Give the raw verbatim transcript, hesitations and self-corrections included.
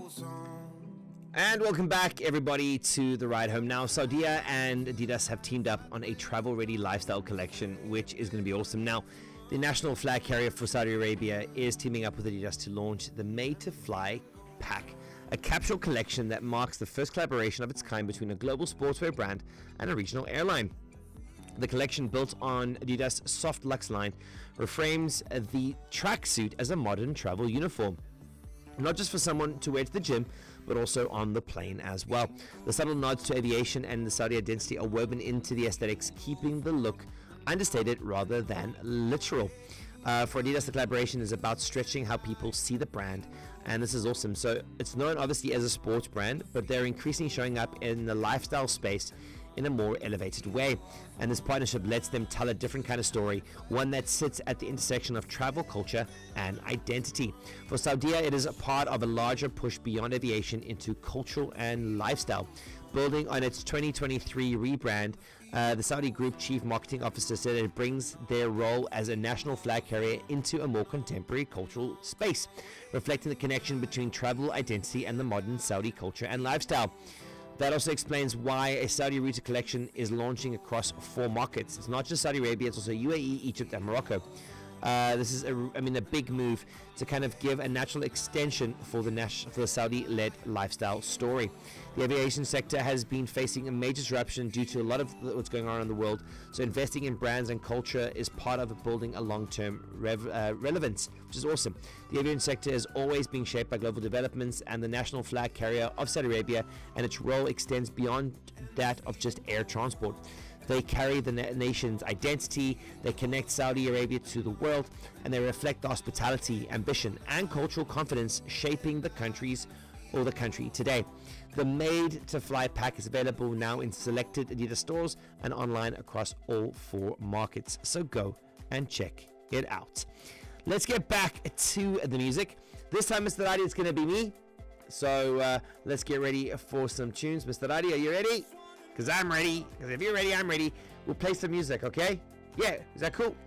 And welcome back, everybody, to The Ride Home. Now, Saudia and Adidas have teamed up on a travel-ready lifestyle collection, which is going to be awesome. Now, the national flag carrier for Saudi Arabia is teaming up with Adidas to launch the Made to Fly Pack, a capsule collection that marks the first collaboration of its kind between a global sportswear brand and a regional airline. The collection, built on Adidas' Soft Luxe line, reframes the tracksuit as a modern travel uniform, not just for someone to wear to the gym, but also on the plane as well. The subtle nods to aviation and the Saudi identity are woven into the aesthetics, keeping the look understated rather than literal. Uh, for Adidas, the collaboration is about stretching how people see the brand, and this is awesome. So it's known obviously as a sports brand, but they're increasingly showing up in the lifestyle space in a more elevated way, and this partnership lets them tell a different kind of story, one that sits at the intersection of travel, culture, and identity. For Saudia, it is a part of a larger push beyond aviation into cultural and lifestyle. Building on its twenty twenty-three rebrand, uh, the Saudi Group Chief Marketing Officer said it brings their role as a national flag carrier into a more contemporary cultural space, reflecting the connection between travel identity and the modern Saudi culture and lifestyle. That also explains why a Saudi-rooted collection is launching across four markets. It's not just Saudi Arabia, it's also U A E, Egypt, and Morocco. Uh, this is, a, I mean, a big move to kind of give a natural extension for the Nash, for the Saudi-led lifestyle story. The aviation sector has been facing a major disruption due to a lot of what's going on in the world. So investing in brands and culture is part of building a long-term rev, uh, relevance, which is awesome. The aviation sector is always being shaped by global developments, and the national flag carrier of Saudi Arabia and its role extends beyond that of just air transport. They carry the na- nation's identity, they connect Saudi Arabia to the world, and they reflect the hospitality, ambition, and cultural confidence shaping the countries or the country today. The Made to Fly pack is available now in selected Adidas stores and online across all four markets. So go and check it out. Let's get back to the music. This time, Mister Adi, it's going to be me. So uh, let's get ready for some tunes. Mister Adi, are you ready? Because I'm ready. Because if you're ready, I'm ready. We'll play some music, okay? Yeah, is that cool?